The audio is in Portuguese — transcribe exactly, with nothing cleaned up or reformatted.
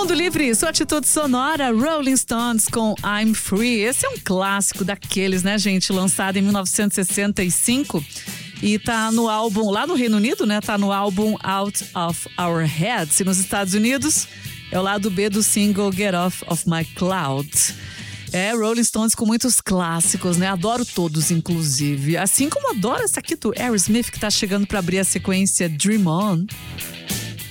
Mundo Livre, sua atitude sonora, Rolling Stones com I'm Free. Esse é um clássico daqueles, né, gente? Lançado em mil novecentos e sessenta e cinco e tá no álbum, lá no Reino Unido, né? Tá no álbum Out of Our Heads. E nos Estados Unidos é o lado B do single Get Off of My Cloud. É, Rolling Stones com muitos clássicos, né? Adoro todos, inclusive. Assim como adoro essa aqui do Aerosmith, que tá chegando pra abrir a sequência Dream On.